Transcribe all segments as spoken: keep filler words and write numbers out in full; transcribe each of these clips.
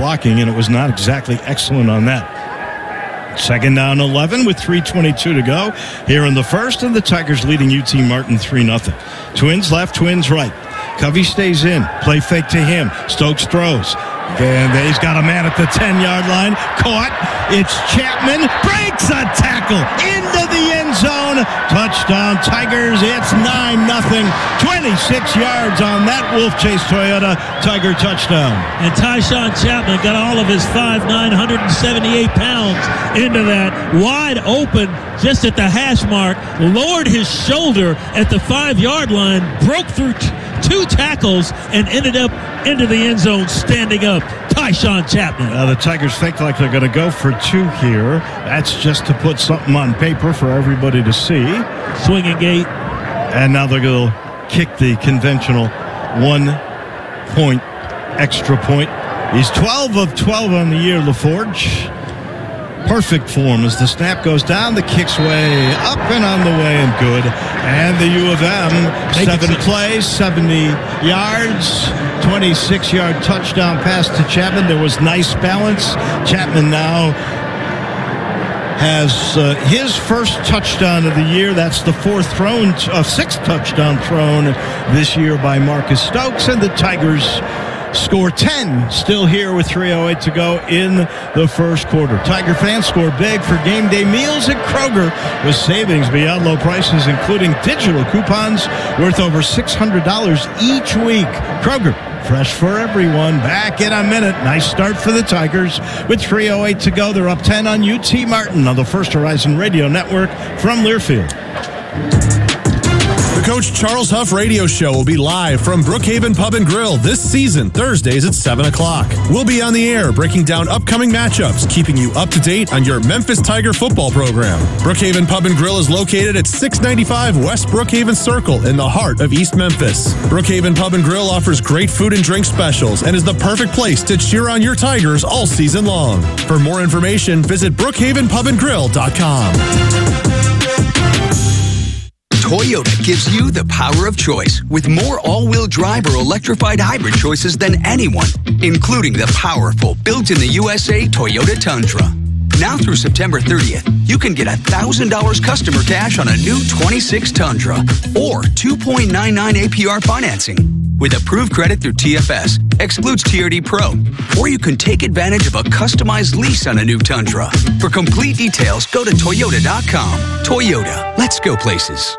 blocking, and it was not exactly excellent on that. Second down eleven with three twenty-two to go here in the first, and the Tigers leading U T Martin three nothing. Twins left, Twins right. Covey stays in. Play fake to him. Stokes throws. And he's got a man at the ten-yard line. Caught. It's Chapman. Breaks a tackle into the end zone. Touchdown, Tigers. It's nine nothing. twenty-six yards on that Wolf Chase Toyota Tiger touchdown. And Tyshawn Chapman got all of his five nine, one hundred seventy-eight pounds into that. Wide open just at the hash mark. Lowered his shoulder at the five-yard line. Broke through t- two tackles and ended up into the end zone standing up. Tyshawn Chapman. Now the Tigers think like they're going to go for two here. That's just to put something on paper for everybody to see. Swinging gate. And now they're going to kick the conventional one-point extra point. He's twelve of twelve on the year, LaForge. Perfect form as the snap goes down, the kick's way up and on the way and good. And the U of M, seven plays, seventy yards, twenty-six-yard touchdown pass to Chapman. There was nice balance. Chapman now has uh, his first touchdown of the year. That's the fourth thrown, uh, sixth touchdown thrown this year by Marcus Stokes. And the Tigers score ten, still here with three oh eight to go in the first quarter. Tiger fans score big for game day meals at Kroger with savings beyond low prices, including digital coupons worth over six hundred dollars each week. Kroger, fresh for everyone. Back in a minute. Nice start for the Tigers with three oh eight to go. They're up ten on U T Martin on the First Horizon Radio Network from Learfield. The Coach Charles Huff Radio Show will be live from Brookhaven Pub and Grill this season, Thursdays at seven o'clock. We'll be on the air breaking down upcoming matchups, keeping you up to date on your Memphis Tiger football program. Brookhaven Pub and Grill is located at six ninety-five West Brookhaven Circle in the heart of East Memphis. Brookhaven Pub and Grill offers great food and drink specials and is the perfect place to cheer on your Tigers all season long. For more information, visit brookhaven pub and grill dot com. Toyota gives you the power of choice with more all-wheel drive or electrified hybrid choices than anyone, including the powerful built-in-the-U S A Toyota Tundra. Now through September thirtieth, you can get one thousand dollars customer cash on a new twenty-six Tundra or two point nine nine A P R financing. With approved credit through T F S, excludes T R D Pro, or you can take advantage of a customized lease on a new Tundra. For complete details, go to toyota dot com. Toyota, let's go places.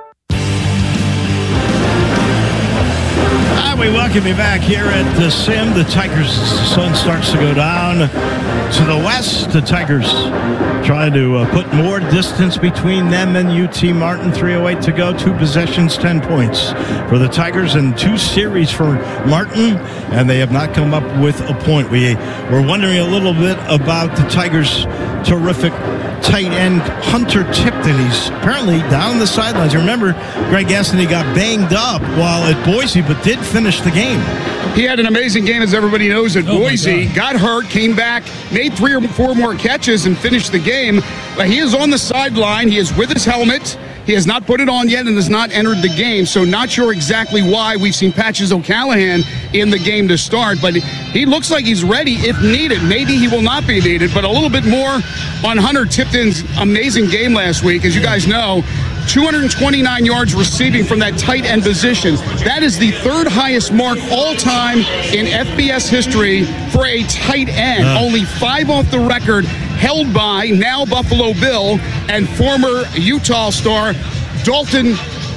We welcome you back here at the Sim. The Tigers' sun starts to go down to the west. The Tigers trying to uh, put more distance between them and U T Martin. three oh eight to go. Two possessions, ten points for the Tigers and two series for Martin, and they have not come up with a point. We were wondering a little bit about the Tigers' terrific tight end Hunter Tipton. He's apparently down the sidelines. You remember, Greg Gassany got banged up while at Boise, but did finish the game. He had an amazing game, as everybody knows, at oh Boise. Got hurt, came back, made three or four more catches, and finished the game. But he is on the sideline. He is with his helmet. He has not put it on yet and has not entered the game, so not sure exactly why. We've seen Patches O'Callahan in the game to start, but he looks like he's ready if needed. Maybe he will not be needed, but a little bit more on Hunter Tipton's amazing game last week. As you guys know, two hundred twenty-nine yards receiving from that tight end position. That is the third highest mark all time in F B S history for a tight end. Uh. Only five off the record, held by now Buffalo Bill and former Utah star Dalton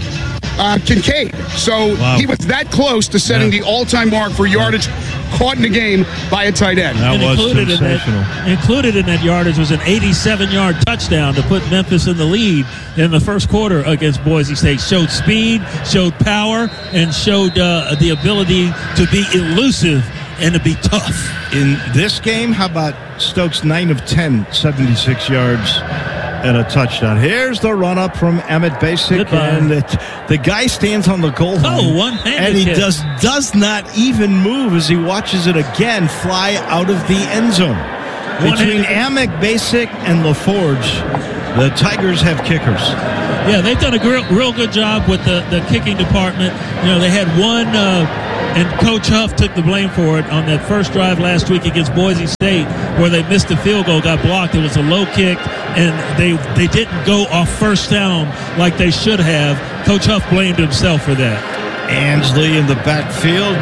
uh, Kincaid. So wow. He was that close to setting yeah. the all-time mark for yardage caught in the game by a tight end. That and was included sensational. In that, included in that yardage was an eighty-seven-yard touchdown to put Memphis in the lead in the first quarter against Boise State. Showed speed, showed power, and showed uh, the ability to be elusive and to be tough. In this game, how about Stokes nine of ten, seventy-six yards and a touchdown. Here's the run-up from Emmett Basic, Goodbye. and it, the guy stands on the goal line. Oh, one-handed And he kick. does does not even move as he watches it again fly out of the end zone. Between Emmett Basic and LaForge, the Tigers have kickers. Yeah, they've done a real, real good job with the, the kicking department. You know, they had one uh, And Coach Huff took the blame for it on that first drive last week against Boise State, where they missed the field goal, got blocked. It was a low kick, and they they didn't go off first down like they should have. Coach Huff blamed himself for that. Ansley in the backfield.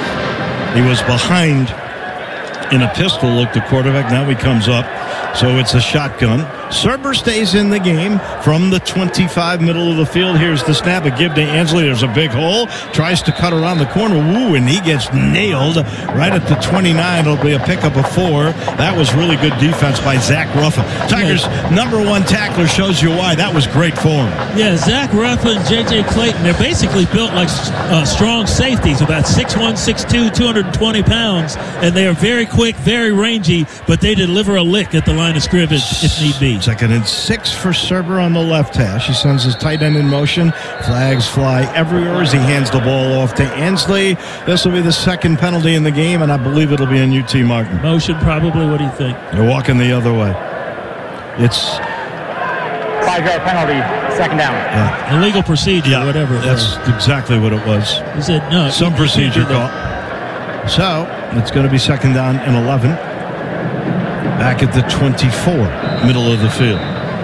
He was behind in a pistol look, the quarterback. Now he comes up. So it's a shotgun. Serber stays in the game from the twenty-five, middle of the field. Here's the snap. A give to Ansley. There's a big hole. Tries to cut around the corner. Woo, and he gets nailed right at the twenty-nine. It'll be a pickup of four. That was really good defense by Zach Ruffin. Tigers' yeah. number one tackler shows you why. That was great for him. Yeah, Zach Ruffin, J J Clayton, they're basically built like uh, strong safeties, about six one, six two, two hundred twenty pounds, and they are very quick, very rangy, but they deliver a lick at the line of scrimmage if need be. Second and six for Serber on the left hash. He sends his tight end in motion. Flags fly everywhere as he hands the ball off to Ansley. This will be the second penalty in the game, and I believe it'll be on U T Martin. Motion probably. What do you think? They're walking the other way. It's five-yard penalty, second down. Yeah. Illegal procedure, yeah, whatever. That's was. exactly what it was. He said no. Some procedure call. So it's going to be second down and eleven. Back at the twenty-four, middle of the field.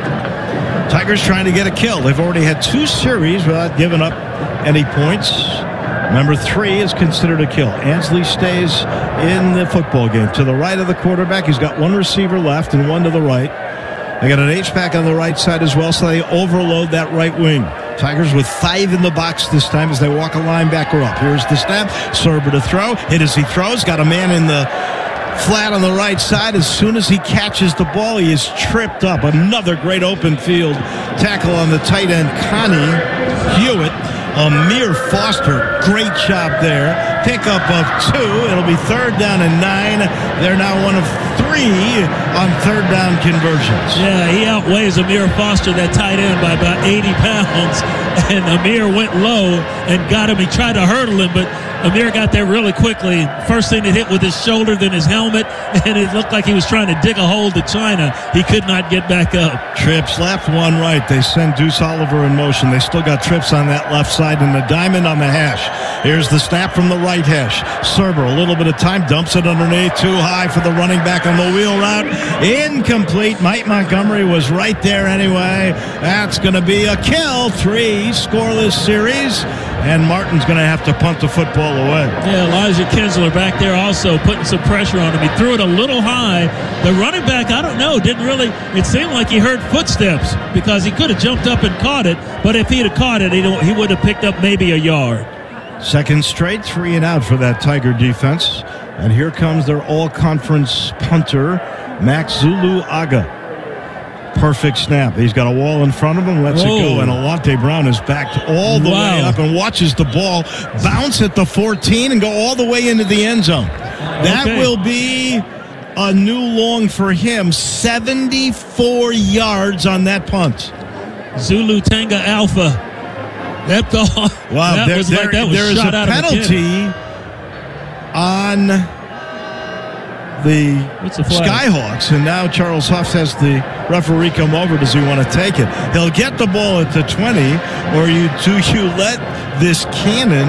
Tigers trying to get a kill. They've already had two series without giving up any points. Number three is considered a kill. Ansley stays in the football game. To the right of the quarterback, he's got one receiver left and one to the right. They got an H-back on the right side as well, so they overload that right wing. Tigers with five in the box this time as they walk a linebacker up. Here's the snap. Serber to throw. Hit as he throws. Got a man in the flat on the right side. As soon as he catches the ball, he is tripped up. Another great open field tackle on the tight end, Connie Hewitt. Amir Foster, great job there. Pickup of two. It'll be third down and nine. They're now one of three on third down conversions. Yeah, he outweighs Amir Foster, that tight end, by about eighty pounds. And Amir went low and got him. He tried to hurdle him, but Amir got there really quickly. First thing that hit with his shoulder, then his helmet, and it looked like he was trying to dig a hole to China. He could not get back up. Trips left, one right. They send Deuce Oliver in motion. They still got trips on that left side and the diamond on the hash. Here's the snap from the right hash. Serber, a little bit of time, dumps it underneath, too high for the running back on the wheel route. Incomplete. Mike Montgomery was right there anyway. That's going to be a kill. Three scoreless series. And Martin's going to have to punt the football away. Yeah, Elijah Kinsler back there also putting some pressure on him. He threw it a little high. The running back, I don't know, didn't really, it seemed like he heard footsteps because he could have jumped up and caught it. But if he'd have caught it, he would have picked up maybe a yard. Second straight, three and out for that Tiger defense. And here comes their all-conference punter, Max Zuluaga. Perfect snap. He's got a wall in front of him, lets Whoa. it go, and Alante Brown is backed all the wow. way up and watches the ball bounce at the fourteen and go all the way into the end zone. That okay. will be a new long for him. seventy-four yards on that punt. Zulu Tanga Alpha. That ball. Wow, that there, was there, like that was there is shot a out penalty of on the Skyhawks, and now Charles Huff has the referee come over. Does he want to take it? He'll get the ball at the twenty, or you do you let this cannon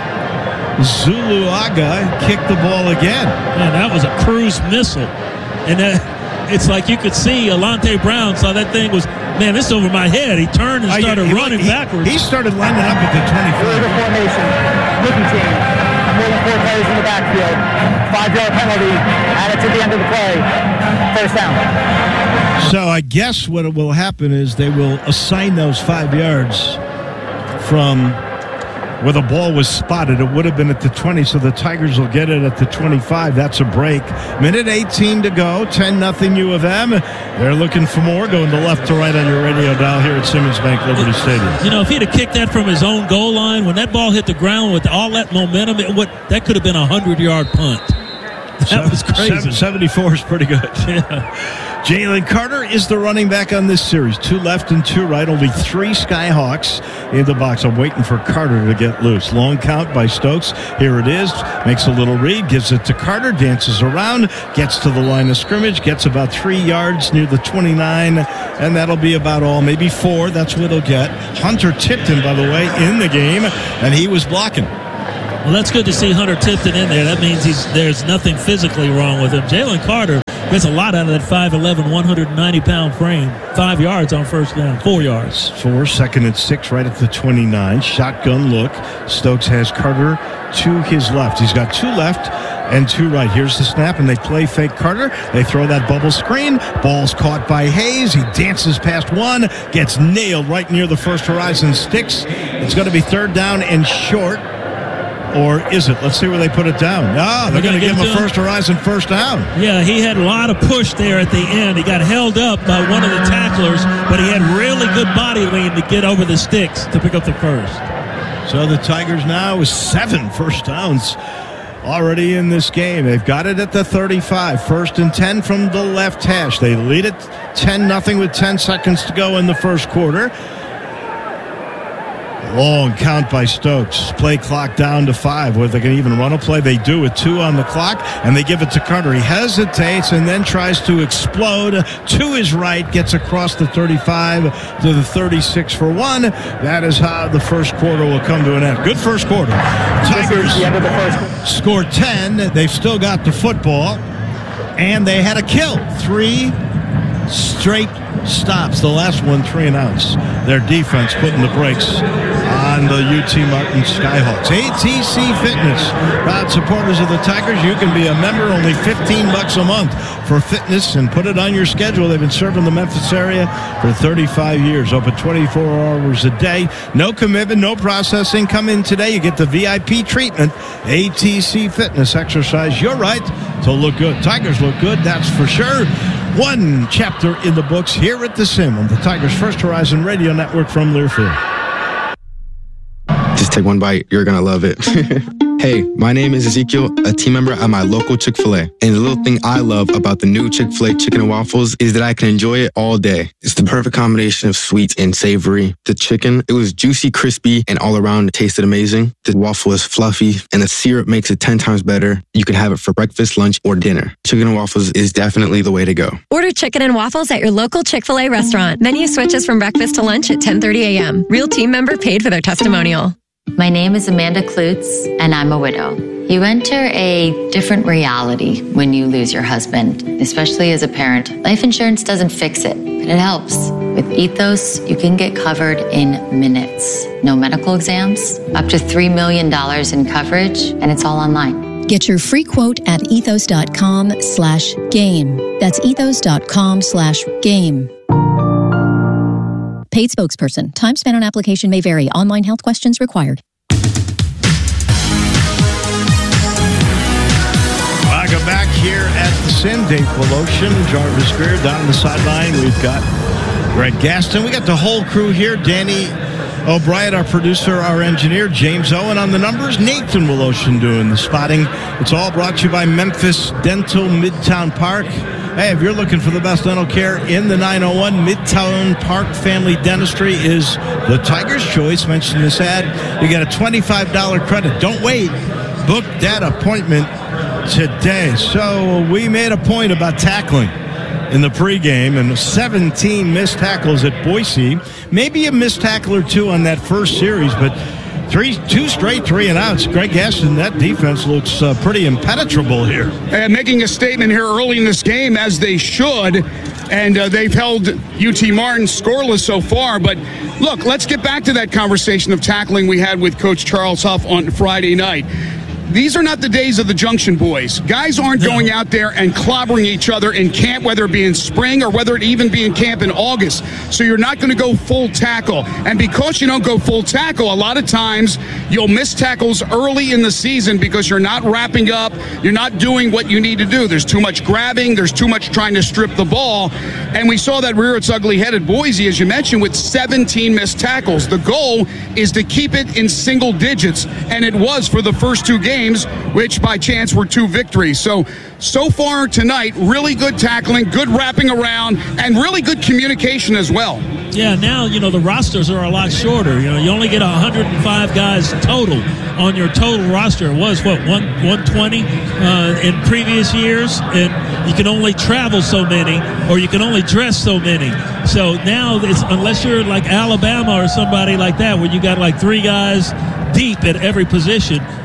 Zuluaga kick the ball again? Man, that was a cruise missile, and that, it's like you could see Alante Brown saw that thing was, man, this is over my head. He turned and started uh, he, running he, backwards. He started lining up at the twenty-five. Formation, looking team, more than four players in the backfield. Five-yard penalty, added to the end of the play. First down. So I guess what will happen is they will assign those five yards from where the ball was spotted. It would have been at the twenty, so the Tigers will get it at the twenty-five. That's a break. Minute eighteen to go, ten nothing U of M. They're looking for more, going to left to right on your radio dial here at Simmons Bank Liberty Stadium. You know, if he'd have kicked that from his own goal line, when that ball hit the ground with all that momentum, it would, that could have been a hundred-yard punt. That was crazy. seventy-four is pretty good. Yeah. Jalen Carter is the running back on this series. Two left and two right. Only three Skyhawks in the box. I'm waiting for Carter to get loose. Long count by Stokes. Here it is. Makes a little read. Gives it to Carter. Dances around. Gets to the line of scrimmage. Gets about three yards near the twenty-nine. And that'll be about all. Maybe four. That's what he'll get. Hunter Tipton, by the way, in the game. And he was blocking. Well, that's good to see Hunter Tipton in there. That means he's there's nothing physically wrong with him. Jalen Carter gets a lot out of that five eleven, one hundred ninety pound frame. Five yards on first down. Four yards. Four, second and six right at the twenty-nine. Shotgun look. Stokes has Carter to his left. He's got two left and two right. Here's the snap, and they play fake Carter. They throw that bubble screen. Ball's caught by Hayes. He dances past one, gets nailed right near the first horizon sticks. It's going to be third down and short. Or is it? Let's see where they put it down. Ah, they're going to give him a first horizon first down. Yeah, he had a lot of push there at the end. He got held up by one of the tacklers, but he had really good body lean to get over the sticks to pick up the first. So the Tigers now with seven first downs already in this game. They've got it at the thirty-five. First and ten from the left hash. They lead it ten nothing with ten seconds to go in the first quarter. Long count by Stokes. Play clock down to five. Whether they can even run a play, they do with two on the clock, and they give it to Carter. He hesitates and then tries to explode to his right, gets across the thirty-five to the thirty-six for one. That is how the first quarter will come to an end. Good first quarter. Tigers the end of the first. score ten. They've still got the football, and they had a kill. Three straight stops. The last one, three and outs. Their defense putting the brakes on the U T Martin Skyhawks. A T C Fitness, proud supporters of the Tigers. You can be a member, only fifteen bucks a month for fitness, and put it on your schedule. They've been serving the Memphis area for thirty-five years, open twenty-four hours a day. No commitment, no processing. Come in today, you get the V I P treatment. A T C Fitness, exercise your right to look good. Tigers look good, that's for sure. One chapter in the books here at the Sim on the Tigers First Horizon Radio Network from Learfield. Just take one bite. You're going to love it. Hey, my name is Ezekiel, a team member at my local Chick-fil-A. And the little thing I love about the new Chick-fil-A chicken and waffles is that I can enjoy it all day. It's the perfect combination of sweet and savory. The chicken, it was juicy, crispy, and all around it tasted amazing. The waffle is fluffy, and the syrup makes it ten times better. You can have it for breakfast, lunch, or dinner. Chicken and waffles is definitely the way to go. Order chicken and waffles at your local Chick-fil-A restaurant. Menu switches from breakfast to lunch at ten thirty a.m. Real team member paid for their testimonial. My name is Amanda Klutz, and I'm a widow. You enter a different reality when you lose your husband, especially as a parent. Life insurance doesn't fix it, but it helps. With Ethos, you can get covered in minutes. No medical exams, up to three million dollars in coverage, and it's all online. Get your free quote at ethos.com slash game. That's ethos.com slash game. Paid spokesperson. Time spent on application may vary. Online health questions required. Welcome back here at the Sim. Dave Voloshin, Jarvis Greer down the sideline. We've got Greg Gaston. We got the whole crew here. Danny O'Brien, our producer, our engineer. James Owen on the numbers. Nathan Voloshin doing the spotting. It's all brought to you by Memphis Dental Midtown Park. Hey, if you're looking for the best dental care in the nine oh one, Midtown Park Family Dentistry is the Tiger's choice. Mention this ad. You get a twenty-five dollars credit. Don't wait. Book that appointment today. So we made a point about tackling in the pregame, and seventeen missed tackles at Boise. Maybe a missed tackle or two on that first series, but Three, two straight three and outs. Greg Gaston, that defense looks uh, pretty impenetrable here. And making a statement here early in this game, as they should, and uh, they've held U T Martin scoreless so far. But look, let's get back to that conversation of tackling we had with Coach Charles Huff on Friday night. These are not the days of the Junction Boys. Guys aren't no. going out there and clobbering each other in camp, whether it be in spring or whether it even be in camp in August. So you're not going to go full tackle. And because you don't go full tackle, a lot of times you'll miss tackles early in the season because you're not wrapping up. You're not doing what you need to do. There's too much grabbing. There's too much trying to strip the ball. And we saw that rear its ugly head at Boise, as you mentioned, with seventeen missed tackles. The goal is to keep it in single digits, and it was for the first two games. Which by chance were two victories. So, so far tonight, really good tackling, good wrapping around, and really good communication as well. Yeah, now, you know, the rosters are a lot shorter. You know, you only get one hundred five guys total on your total roster. It was, what, one, one twenty uh, in previous years, and you can only travel so many, or you can only dress so many. So now, it's, unless you're like Alabama or somebody like that, where you got like three guys deep at every position,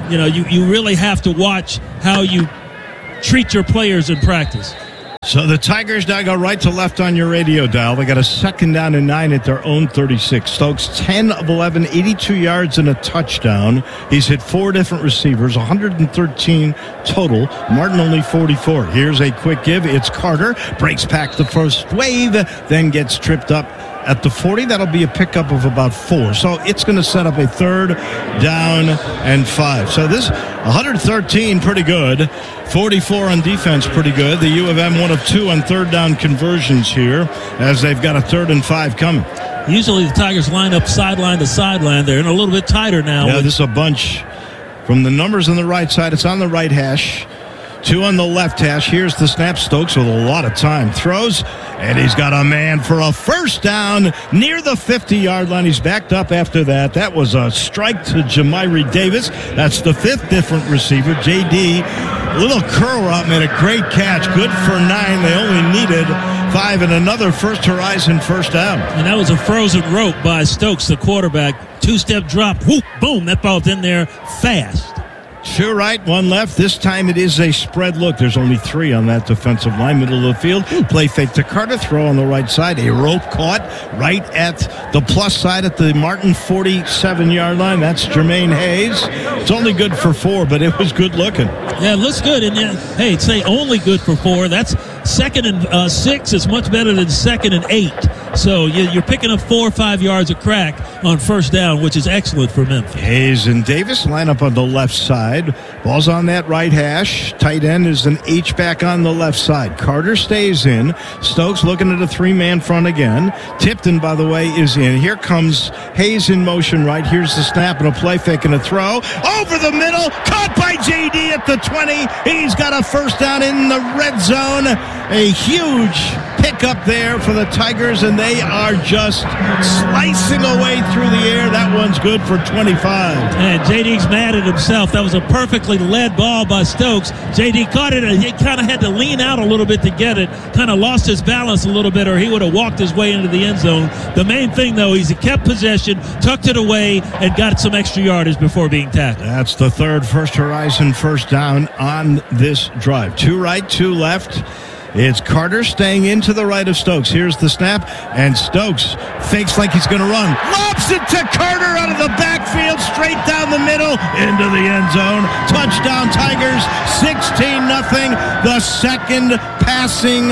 you know, you, you really have to watch how you treat your players in practice. So the Tigers now go right to left on your radio dial. They got a second down and nine at their own thirty-six. Stokes, ten of eleven, eighty-two yards and a touchdown. He's hit four different receivers, one hundred thirteen total. Martin only forty-four. Here's a quick give. It's Carter. Breaks back the first wave, then gets tripped up at the forty. That'll be a pickup of about four. So it's going to set up a third down and five. So this one hundred thirteen, pretty good. forty-four on defense, pretty good. The U of M one of two on third down conversions here as they've got a third and five coming. Usually the Tigers line up sideline to sideline. They're in a little bit tighter now. Yeah, this is a bunch from the numbers on the right side. It's on the right hash. Two on the left hash. Here's the snap. Stokes with a lot of time. Throws, and he's got a man for a first down near the fifty-yard line. He's backed up after that. That was a strike to Jamiri Davis. That's the fifth different receiver. J D, a little curl route, made a great catch. Good for nine. They only needed five and another First Horizon first down. And that was a frozen rope by Stokes, the quarterback. Two-step drop. Whoop, boom. That ball's in there fast. Two right, one left. This time it is a spread look. There's only three on that defensive line, middle of the field. Play fake to Carter, throw on the right side. A rope caught right at the plus side at the Martin forty-seven-yard line. That's Jermaine Hayes. It's only good for four, but it was good looking. Yeah, it looks good. And, uh, hey, say only good for four. That's second and uh, six is much better than second and eight. So you're picking up four or five yards of crack on first down, which is excellent for Memphis. Hayes and Davis line up on the left side. Ball's on that right hash. Tight end is an H-back on the left side. Carter stays in. Stokes looking at a three-man front again. Tipton, by the way, is in. Here comes Hayes in motion right. Here's the snap and a play fake and a throw. Over the middle. Caught by J D at the twenty. He's got a first down in the red zone. A huge pickup there for the Tigers, and they are just slicing away through the air. That one's good for twenty-five. And J D's mad at himself. That was a perfectly led ball by Stokes. J D caught it, and he kind of had to lean out a little bit to get it. Kind of lost his balance a little bit, or he would have walked his way into the end zone. The main thing, though, he's kept possession, tucked it away, and got some extra yardage before being tackled. That's the third First Horizon first down on this drive. Two right, two left. It's Carter staying into the right of Stokes. Here's the snap, and Stokes fakes like he's going to run. Lobs it to Carter out of the backfield, straight down the middle, into the end zone. Touchdown Tigers, sixteen nothing. The second passing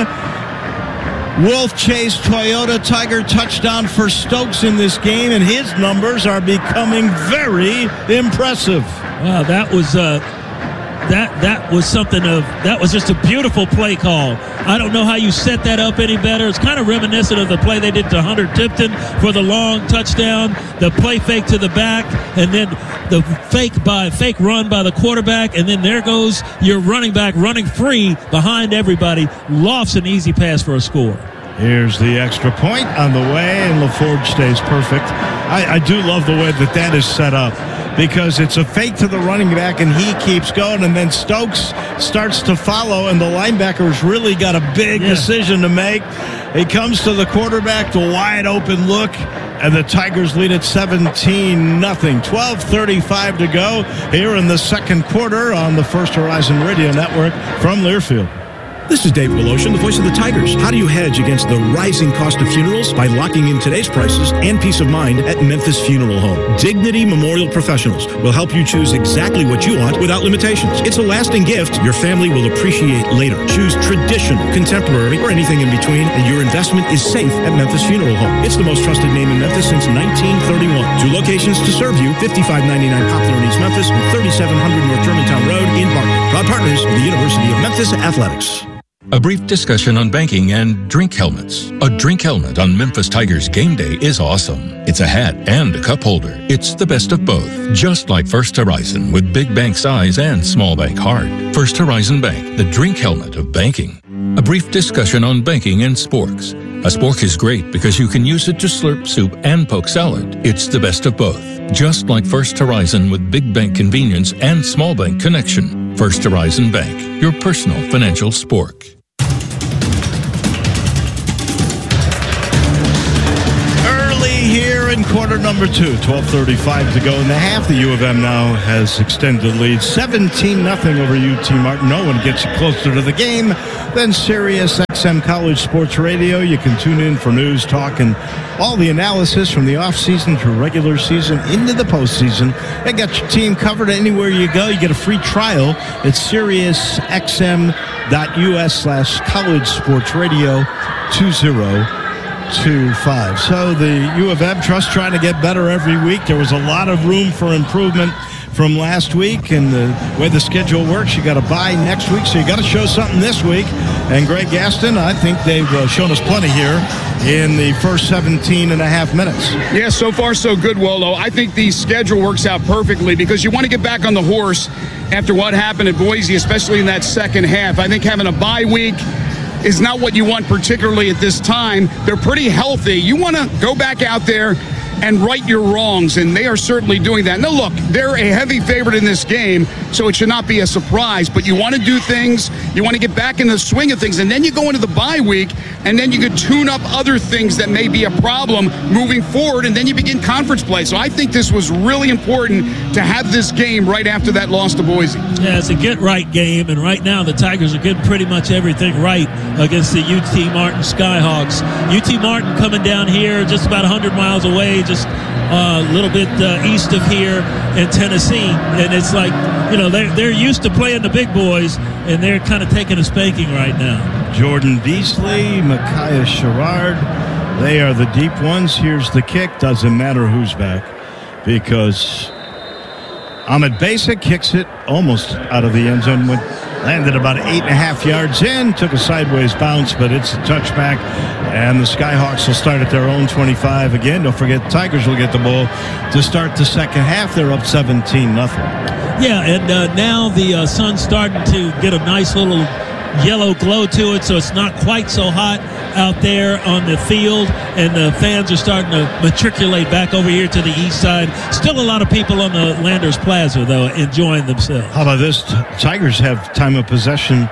Wolf Chase Toyota Tiger touchdown for Stokes in this game, and his numbers are becoming very impressive. Wow, that was... Uh That that was something of, that was just a beautiful play call. I don't know how you set that up any better. It's kind of reminiscent of the play they did to Hunter Tipton for the long touchdown, the play fake to the back, and then the fake by fake run by the quarterback, and then there goes your running back running free behind everybody, lofts an easy pass for a score. Here's the extra point on the way, and LaForge stays perfect. I, I do love the way that that is set up, because it's a fake to the running back, and he keeps going, and then Stokes starts to follow, and the linebacker's really got a big yeah. decision to make. He comes to the quarterback, the wide open look, and the Tigers lead at seventeen nothing. twelve thirty-five to go here in the second quarter on the First Horizon Radio Network from Learfield. This is Dave Woloshin, the voice of the Tigers. How do you hedge against the rising cost of funerals? By locking in today's prices and peace of mind at Memphis Funeral Home. Dignity Memorial Professionals will help you choose exactly what you want without limitations. It's a lasting gift your family will appreciate later. Choose traditional, contemporary, or anything in between, and your investment is safe at Memphis Funeral Home. It's the most trusted name in Memphis since nineteen thirty-one. Two locations to serve you, fifty-five ninety-nine Poplar in East Memphis and thirty-seven hundred North Germantown Road in Barton. Proud partners of the University of Memphis Athletics. A brief discussion on banking and drink helmets. A drink helmet on Memphis Tigers game day is awesome. It's a hat and a cup holder. It's the best of both. Just like First Horizon with big bank size and small bank heart. First Horizon Bank, the drink helmet of banking. A brief discussion on banking and sporks. A spork is great because you can use it to slurp soup and poke salad. It's the best of both. Just like First Horizon with big bank convenience and small bank connection. First Horizon Bank, your personal financial spork. Here in quarter number two, twelve thirty-five to go in the half. The U of M now has extended lead, seventeen nothing over U T Martin. No one gets you closer to the game than Sirius X M College Sports Radio. You can tune in for news, talk, and all the analysis from the offseason to regular season into the postseason. They got your team covered anywhere you go. You get a free trial at Sirius X M dot U S slash college sports radio two zero two five. So the U of M Trust trying to get better every week. There was a lot of room for improvement from last week, and the way the schedule works, you got to bye next week, so you got to show something this week. And Greg Gaston, I think they've uh, shown us plenty here in the first seventeen and a half minutes. Yeah, so far so good, Wolo. I think the schedule works out perfectly because you want to get back on the horse after what happened at Boise, especially in that second half. I think having a bye week is not what you want, particularly at this time. They're pretty healthy. You want to go back out there and right your wrongs, and they are certainly doing that. Now, look, they're a heavy favorite in this game, so it should not be a surprise, but you want to do things, you want to get back in the swing of things, and then you go into the bye week, and then you can tune up other things that may be a problem moving forward, and then you begin conference play. So I think this was really important to have this game right after that loss to Boise. Yeah, it's a get-right game, and right now the Tigers are getting pretty much everything right against the U T Martin Skyhawks. U T Martin coming down here just about one hundred miles away, just a little bit uh, east of here in Tennessee, and it's like, you know, they're, they're used to playing the big boys, and they're kind of taking a spanking right now. Jordan Beasley, Micaiah Sherrard, they are the deep ones. Here's the kick. Doesn't matter who's back, because Ahmed Basic kicks it almost out of the end zone, went, landed about eight and a half yards in, took a sideways bounce, but it's a touchback, and the Skyhawks will start at their own twenty-five again. Don't forget, Tigers will get the ball to start the second half. They're up seventeen nothing. Yeah, and uh, now the uh, sun's starting to get a nice little yellow glow to it, so it's not quite so hot out there on the field, and the fans are starting to matriculate back over here to the east side. Still a lot of people on the Landers Plaza, though, enjoying themselves. How about this? Tigers have time of possession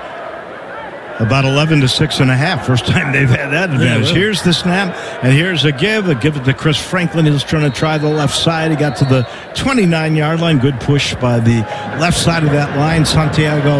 about eleven to six and a half. First time they've had that advantage. Yeah, really. Here's the snap, and here's a give. A give it to Chris Franklin. He was trying to try the left side. He got to the twenty-nine-yard line. Good push by the left side of that line. Santiago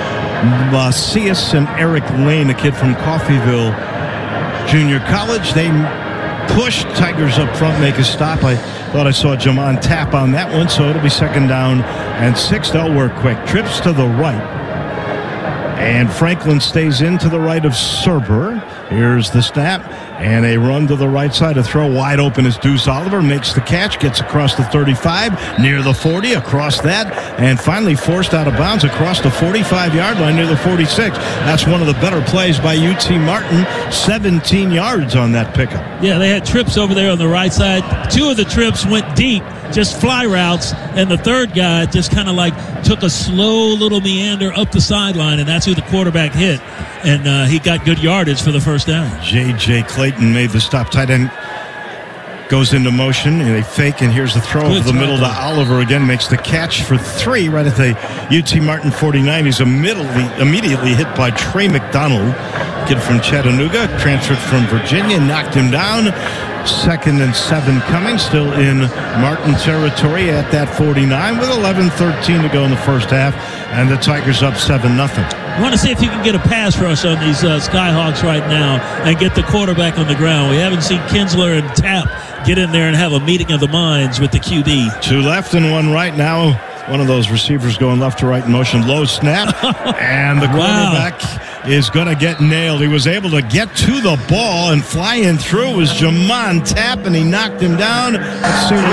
Macias and Eric Lane, a kid from Coffeyville Junior College. They pushed Tigers up front, make a stop. I thought I saw Jamon Tapp on that one, so it'll be second down and six. They'll work quick. Trips to the right. And Franklin stays in to the right of Serber. Here's the snap. And a run to the right side. A throw wide open as Deuce Oliver makes the catch. Gets across the thirty-five, near the forty, across that. And finally forced out of bounds across the forty-five-yard line near the forty-six. That's one of the better plays by U T Martin. seventeen yards on that pickup. Yeah, they had trips over there on the right side. Two of the trips went deep, just fly routes. And the third guy just kind of like took a slow little meander up the sideline, and that's who the quarterback hit. And uh, he got good yardage for the first down. J J. Clayton made the stop. Tight end goes into motion, and they fake, and here's the throw over the middle to Oliver again. Makes the catch for three right at the U T Martin forty-nine. He's immediately, immediately hit by Trey McDonald, kid from Chattanooga, transferred from Virginia, knocked him down. Second and seven coming, still in Martin territory at that forty-nine with eleven thirteen to go in the first half, and the Tigers up seven nothing. I want to see if you can get a pass rush on these uh, Skyhawks right now and get the quarterback on the ground. We haven't seen Kinsler and Tapp get in there and have a meeting of the minds with the Q B. Two left and one right now. One of those receivers going left to right in motion. Low snap, and the quarterback wow. is going to get nailed. He was able to get to the ball, and flying through was Jamon Tapp, and he knocked him down. Let's see what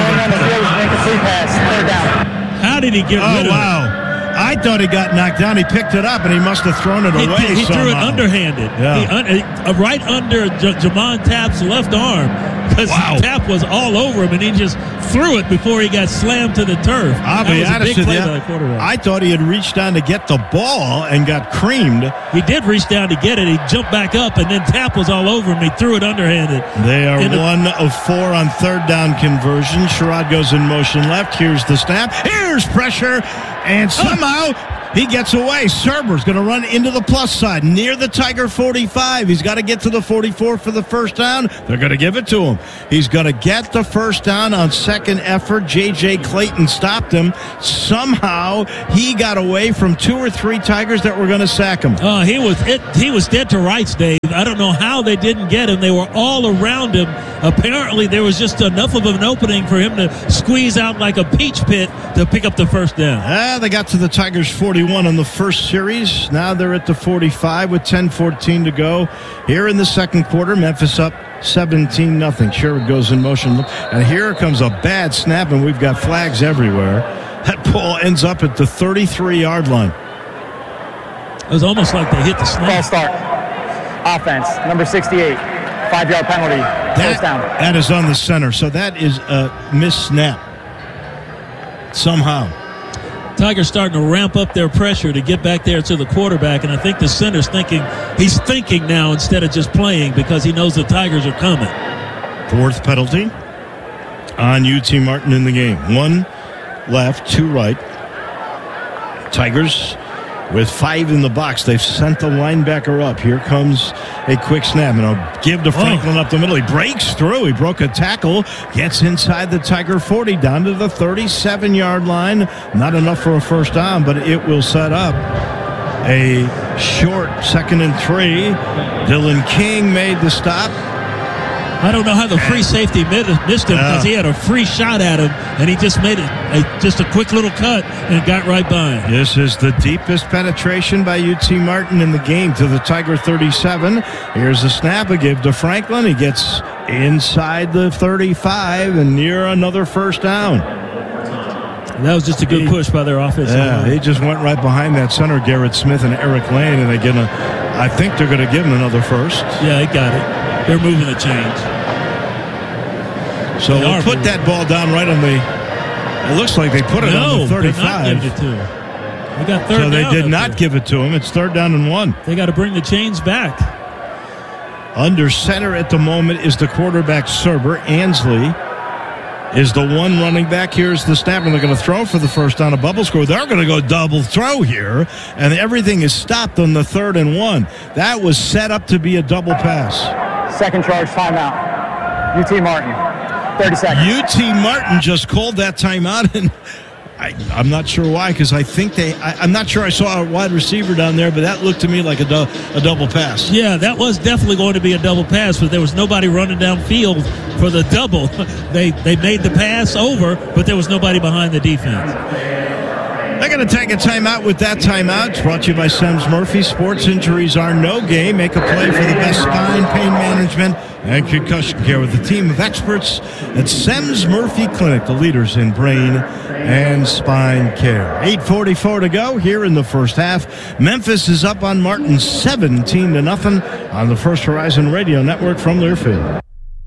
How did he get oh, rid of wow. it? I thought he got knocked down. He picked it up, and he must have thrown it he, away He somehow. threw it underhanded. Yeah. He un- uh, right under J- Jamon Tapp's left arm, because wow. Tapp was all over him, and he just threw it before he got slammed to the turf. I'll that be was honest a big with play you. by the quarterback. I thought he had reached down to get the ball and got creamed. He did reach down to get it. He jumped back up, and then Tapp was all over him. He threw it underhanded. They are In one a- of four on third down conversion. Sherrod goes in motion left. Here's the snap. Here's pressure, and somehow... He gets away. Serber's going to run into the plus side near the Tiger forty-five. He's got to get to the forty-four for the first down. They're going to give it to him. He's going to get the first down on second effort. J J. Clayton stopped him. Somehow he got away from two or three Tigers that were going to sack him. Uh, he was it, he was dead to rights, Dave. I don't know how they didn't get him. They were all around him. Apparently, there was just enough of an opening for him to squeeze out like a peach pit to pick up the first down. Ah, they got to the Tigers forty-one on the first series. Now they're at the forty-five with ten fourteen to go. Here in the second quarter, Memphis up seventeen nothing. Sherwood goes in motion. And here comes a bad snap, and we've got flags everywhere. That ball ends up at the thirty-three-yard line. It was almost like they hit the snap. False start. Offense, number sixty-eight. Five-yard penalty. That, First down. that is on the center. So that is a missed snap. Somehow. Tigers starting to ramp up their pressure to get back there to the quarterback, and I think the center's thinking, he's thinking now instead of just playing because he knows the Tigers are coming. Fourth penalty on U T Martin in the game. One left, two right. Tigers with five in the box. They've sent the linebacker up. Here comes a quick snap, and I'll give to Franklin oh. up the middle. He breaks through. He broke a tackle, gets inside the Tiger forty, down to the thirty-seven-yard line. Not enough for a first down, but it will set up a short second and three. Dylan King made the stop. I don't know how the free safety missed him because he had a free shot at him, and he just made it a, just a quick little cut and got right by him. This is the deepest penetration by U T Martin in the game to the Tiger thirty-seven. Here's the snap. A give to Franklin. He gets inside the thirty-five and near another first down. That was just a good he, push by their offensive Yeah, line. He just went right behind that center, Garrett Smith and Eric Lane, and they get a, I think they're going to give him another first. Yeah, he got it. They're moving the chains. So they we'll put that ball down right on the. It looks like they put it no, on the thirty-five. They're not giving it to him. They got third so they down did not there. give it to him. It's third down and one. They got to bring the chains back. Under center at the moment is the quarterback Serber. Ansley is the one running back. Here's the snap, and they're going to throw for the first down. A bubble score. They're going to go double throw here, and everything is stopped on the third and one. That was set up to be a double pass. Second charge timeout. U T Martin. thirty seconds. U T Martin just called that timeout, and I, I'm not sure why, because I think they, I, I'm not sure I saw a wide receiver down there, but that looked to me like a, du- a double pass. Yeah, that was definitely going to be a double pass, but there was nobody running downfield for the double. They they made the pass over, but there was nobody behind the defense. They're going to take a timeout with that timeout. It's brought to you by Sems Murphy. Sports injuries are no game. Make a play for the best spine, pain management, and concussion care with a team of experts at Sems Murphy Clinic, the leaders in brain and spine care. eight forty-four to go here in the first half. Memphis is up on Martin seventeen to nothing on the First Horizon Radio Network from Learfield.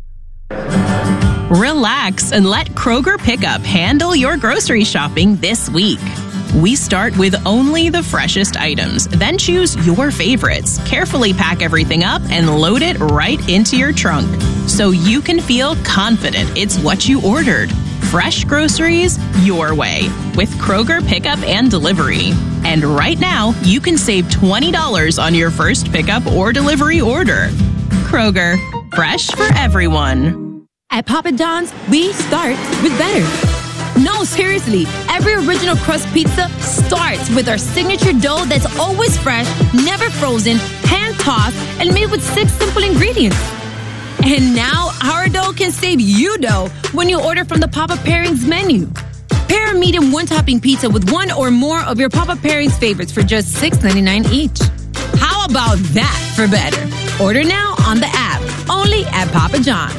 Relax and let Kroger Pickup handle your grocery shopping this week. We start with only the freshest items, then choose your favorites, carefully pack everything up, and load it right into your trunk so you can feel confident it's what you ordered. Fresh groceries your way with Kroger Pickup and Delivery. And right now, you can save twenty dollars on your first pickup or delivery order. Kroger, fresh for everyone. At Papa John's, we start with better. No, seriously, every original crust pizza starts with our signature dough that's always fresh, never frozen, hand-tossed, and made with six simple ingredients. And now, our dough can save you dough when you order from the Papa Pairings menu. Pair a medium one-topping pizza with one or more of your Papa Pairings favorites for just six ninety-nine each. How about that for better? Order now on the app, only at Papa John's.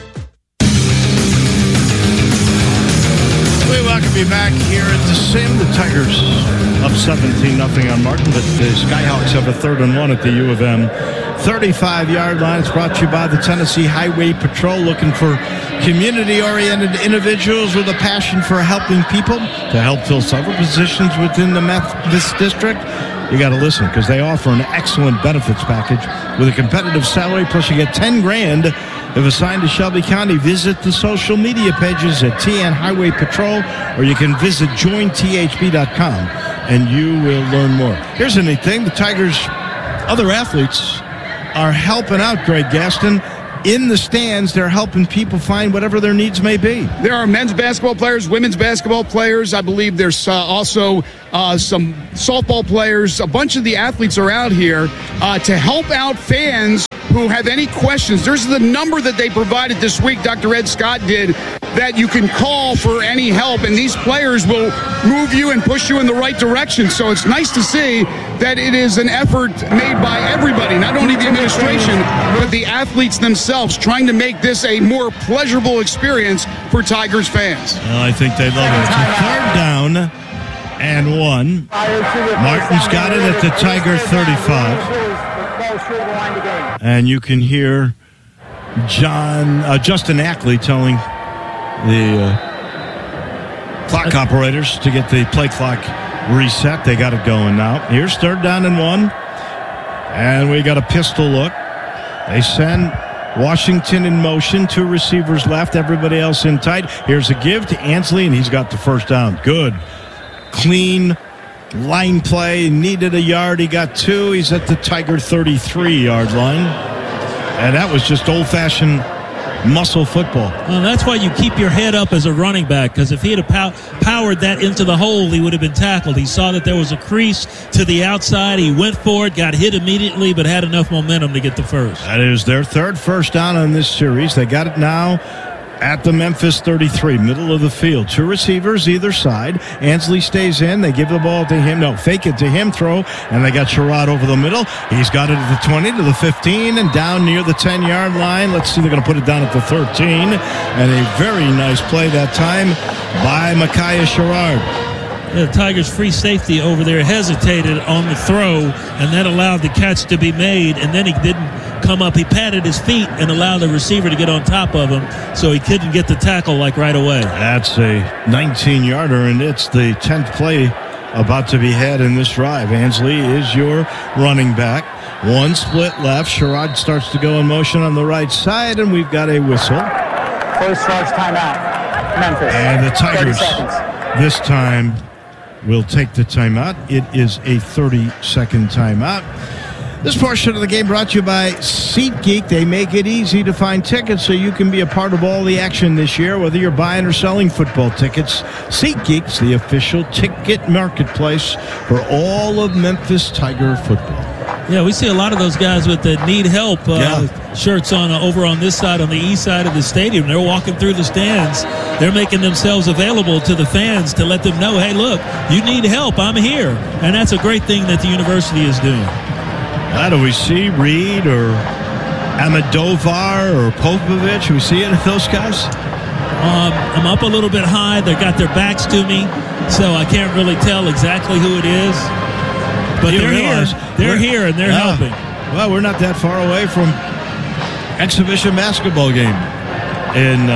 We welcome you back here at the Sim. The Tigers up seventeen nothing on Martin, but the Skyhawks have a third and one at the U of M thirty-five-yard line. It's brought to you by the Tennessee Highway Patrol, looking for community-oriented individuals with a passion for helping people to help fill several positions within the Memphis district. You got to listen, because they offer an excellent benefits package with a competitive salary, plus you get ten grand if assigned to Shelby County. Visit the social media pages at T N Highway Patrol, or you can visit join T H B dot com and you will learn more. Here's the neat thing. The Tigers' other athletes are helping out Greg Gaston. In the stands, they're helping people find whatever their needs may be. There are men's basketball players, women's basketball players. I believe there's uh, also uh, some softball players. A bunch of the athletes are out here uh, to help out fans who have any questions. There's the number that they provided this week, Doctor Ed Scott did, that you can call for any help, and these players will move you and push you in the right direction. So it's nice to see that it is an effort made by everybody, not only the administration, but the athletes themselves, trying to make this a more pleasurable experience for Tigers fans. Well, I think they love it. It's a third down and one. Martin's got it at the Tiger thirty-five. And you can hear John uh, Justin Ackley telling the uh, clock operators to get the play clock reset. They got it going now. Here's third down and one. And we got a pistol look. They send Washington in motion. Two receivers left. Everybody else in tight. Here's a give to Ansley, and he's got the first down. Good. Clean line play. Needed a yard. He got two. He's at the Tiger thirty-three-yard line. And that was just old-fashioned muscle football. Well, that's why you keep your head up as a running back, because if he had pow- powered that into the hole, he would have been tackled. He saw that there was a crease to the outside. He went for it, got hit immediately, but had enough momentum to get the first. That is their third first down on this series. They got it now at the Memphis thirty-three, middle of the field. Two receivers either side. Ansley stays in. They give the ball to him. No, fake it to him, throw, and they got Sherrod over the middle. He's got it at the twenty to the fifteen and down near the ten-yard line. Let's see, they're going to put it down at the thirteen. And a very nice play that time by Micaiah Sherrod. The Tigers' free safety over there hesitated on the throw, and that allowed the catch to be made, and then he didn't come up. He patted his feet and allowed the receiver to get on top of him, so he couldn't get the tackle like right away. That's a nineteen-yarder, and it's the tenth play about to be had in this drive. Ansley is your running back. One split left. Sherrod starts to go in motion on the right side, and we've got a whistle. First charge timeout, Memphis. And the Tigers this time will take the timeout. It is a thirty-second timeout. This portion of the game brought to you by SeatGeek. They make it easy to find tickets so you can be a part of all the action this year, whether you're buying or selling football tickets. SeatGeek's the official ticket marketplace for all of Memphis Tiger football. Yeah, we see a lot of those guys with the need help uh, yeah. shirts on uh, over on this side, on the east side of the stadium. They're walking through the stands. They're making themselves available to the fans to let them know, hey, look, you need help. I'm here. And that's a great thing that the university is doing. How do we see Reed or Amendovar or Popovich? We see any of those guys? Um, I'm up a little bit high. They got their backs to me, so I can't really tell exactly who it is. But you they're realize here. They're here, and they're yeah. helping. Well, we're not that far away from exhibition basketball game in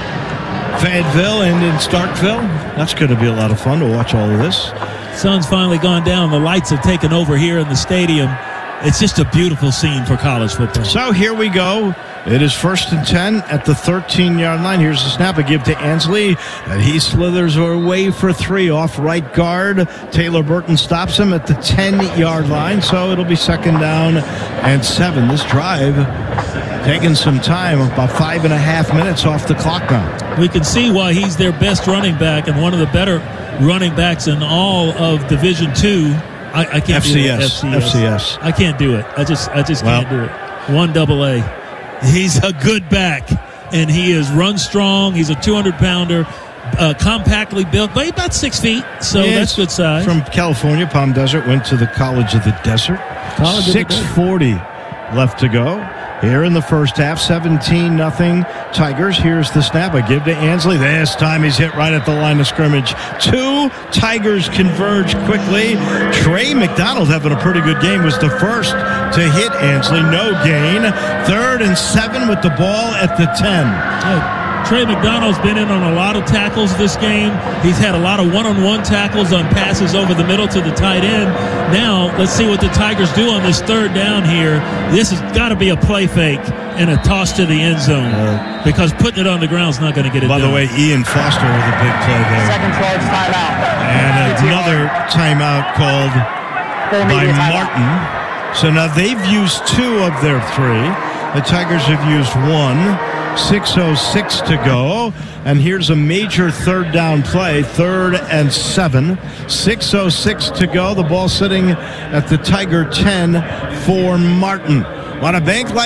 uh, Fayetteville and in Starkville. That's going to be a lot of fun to watch all of this. Sun's finally gone down. The lights have taken over here in the stadium. It's just a beautiful scene for college football. So here we go. It is first and ten at the thirteen-yard line. Here's the snap. A give to Ansley, and he slithers away for three off right guard. Taylor Burton stops him at the ten-yard line, so it'll be second down and seven. This drive taking some time, about five and a half minutes off the clock now. We can see why he's their best running back and one of the better running backs in all of Division Two. I, I can't F C S. do it. F C S. F C S. I can't do it. I just, I just well, can't do it. One double A. He's a good back, and he is run strong. He's a two hundred pounder, uh, compactly built, but he's about six feet, so yeah, that's good size. From California, Palm Desert, went to the College of the Desert. six forty left to go. Here in the first half, seventeen nothing Tigers. Here's the snap. A give to Ansley. This time he's hit right at the line of scrimmage. Two Tigers converge quickly. Trey McDonald, having a pretty good game, was the first to hit Ansley. No gain. Third and seven with the ball at the ten. Yeah. Trey McDonald's been in on a lot of tackles this game. He's had a lot of one-on-one tackles on passes over the middle to the tight end. Now, let's see what the Tigers do on this third down here. This has got to be a play fake and a toss to the end zone uh, because putting it on the ground is not going to get it by done. By the way, Ian Foster with a big play there. Second charge timeout. And another timeout called by Martin. So now they've used two of their three. The Tigers have used one. six oh six to go. And here's a major third down play, third and seven. six oh six to go. The ball sitting at the Tiger ten for Martin. Want a bank like